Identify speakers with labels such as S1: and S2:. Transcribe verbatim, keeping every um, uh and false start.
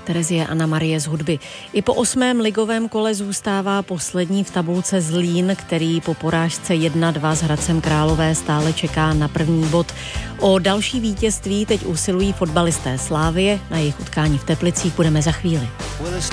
S1: Terezie Anna Marie z hudby. I po osmém ligovém kole zůstává poslední v tabulce Zlín, který po porážce jedna dva s Hradcem Králové stále čeká na první bod. O další vítězství teď usilují fotbalisté Slavie. Na jejich utkání v Teplicích budeme za chvíli.